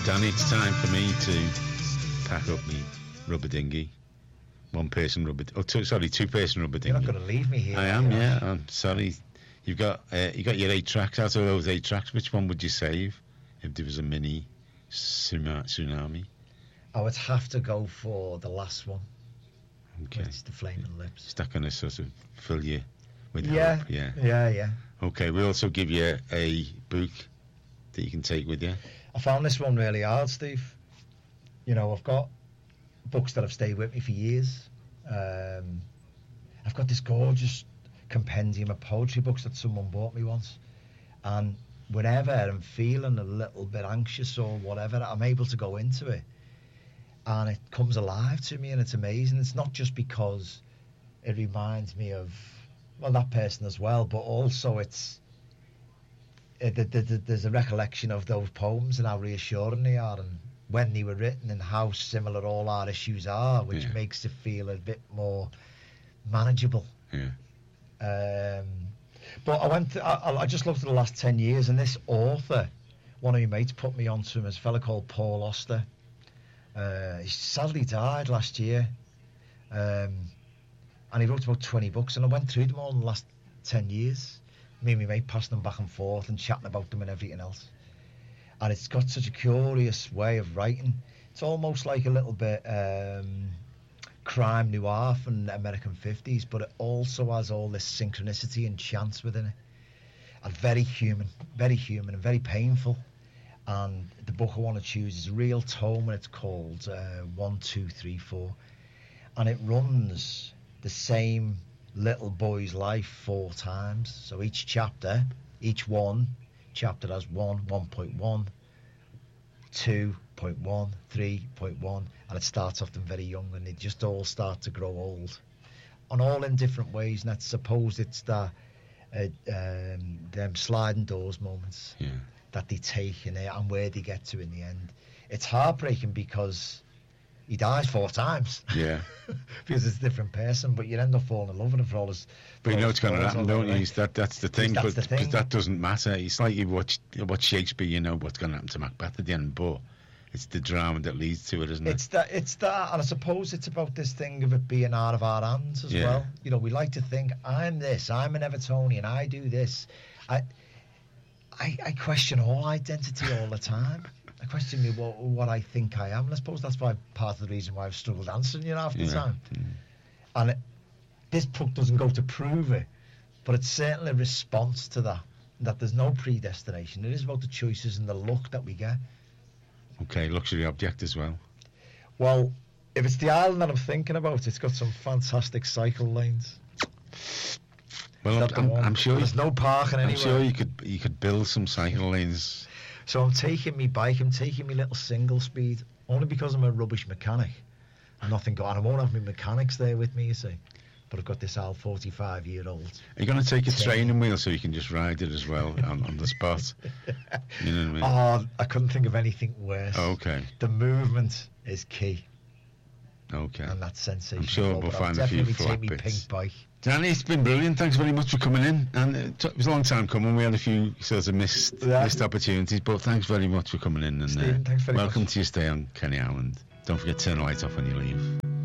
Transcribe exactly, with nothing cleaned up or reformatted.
Danny, it's time for me to pack up me rubber dinghy. One person rubber, oh, two, sorry, two person rubber dinghy. You're not going to leave me here. I am, yeah. I'm sorry. You've got uh, you got your eight tracks. Out of those eight tracks, which one would you save if there was a mini tsunami? I would have to go for the last one. Okay. It's the Flaming Lips. Is that going to sort of fill you with yeah. hope? Yeah. Yeah, yeah. Okay, we also give you a book that you can take with you. I found this one really hard, Steve. You know, I've got books that have stayed with me for years. Um, I've got this gorgeous compendium of poetry books that someone bought me once. And whenever I'm feeling a little bit anxious or whatever, I'm able to go into it. And it comes alive to me, and it's amazing. It's not just because it reminds me of, well, that person as well, but also it's uh, the, the, the, there's a recollection of those poems and how reassuring they are, and when they were written, and how similar all our issues are, which yeah. makes it feel a bit more manageable. Yeah. Um, but I went. To, I, I just looked at the last ten years, and this author, one of my mates put me onto him, is a fella called Paul Auster. Uh, he sadly died last year, um, and he wrote about twenty books, and I went through them all in the last ten years. Me and my mate passing them back and forth and chatting about them and everything else. And it's got such a curious way of writing. It's almost like a little bit um, crime noir from the American fifties, but it also has all this synchronicity and chance within it. And very human, very human and very painful. And the book I want to choose is a real tome, and it's called uh, One, Two, Three, Four. And it runs the same little boy's life four times. So each chapter, each one, chapter has one, one point one, two point one, three point one, and it starts off them very young, and they just all start to grow old. And all in different ways, and I suppose it's the, uh, um, them sliding doors moments. Yeah. That they take in it and where they get to in the end. It's heartbreaking because he dies four times. Yeah. Because it's a different person, but you end up falling in love with him for all his. But you know it's going to happen, don't you? That that's the thing, that's but the thing. Because that doesn't matter. It's like you watch watch Shakespeare, you know what's going to happen to Macbeth at the end, but it's the drama that leads to it, isn't it? It's that, it's that, and I suppose it's about this thing of it being out of our hands as yeah. well. You know, we like to think, I'm this, I'm an Evertonian, I do this. I. I, I question all identity all the time. I question me what, what I think I am, and I suppose that's why part of the reason why I've struggled answering you half the yeah. time. Mm. And it, this book doesn't go to prove it, but it's certainly a response to that. That there's no predestination. It is about the choices and the luck that we get. Okay, luxury object as well. Well, if it's the island that I'm thinking about, it's got some fantastic cycle lanes. Well, I'm, I'm, I'm sure there's you, no parking anywhere. I'm sure you could you could build some cycle lanes. So I'm taking me bike. I'm taking me little single speed only because I'm a rubbish mechanic. I'm nothing got, and I won't have my mechanics there with me. You see, but I've got this old forty-five year old. Are you going to take a training wheel so you can just ride it as well on, on the spot? You know what I Oh, mean? I couldn't think of anything worse. Oh, okay. The movement is key. Okay. And that sensation. I'm sure we'll find a few flat take me bits. pink bike. Danny, it's been brilliant. Thanks very much for coming in. And it, took, it was a long time coming. We had a few sort of missed, yeah. missed opportunities, but thanks very much for coming in. And Stephen, uh, thanks very welcome much. to your stay on Kenny Island. Don't forget to turn the lights off when you leave.